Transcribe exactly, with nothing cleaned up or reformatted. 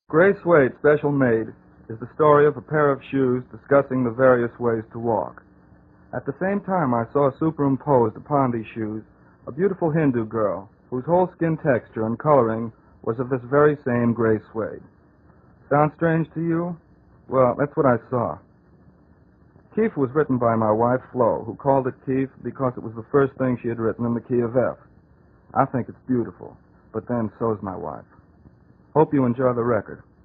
Gray Suede Special Made is the story of a pair of shoes discussing the various ways to walk. At the same time, I saw superimposed upon these shoes a beautiful Hindu girl whose whole skin texture and coloring was of this very same gray suede. Sound strange to you? Well, that's what I saw. Keith was written by my wife, Flo, who called it Keith because it was the first thing she had written in the key of F. I think it's beautiful, but then so's my wife. Hope you enjoy the record.